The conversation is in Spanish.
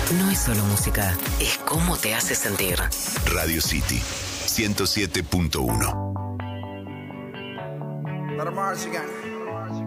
no es solo música, es cómo te hace sentir. Radio City 107.1. Let 'em march again.